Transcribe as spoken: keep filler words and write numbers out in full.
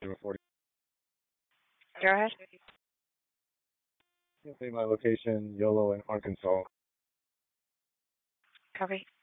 zero forty. Go ahead. Say my location, YOLO in Arkansas. Copy.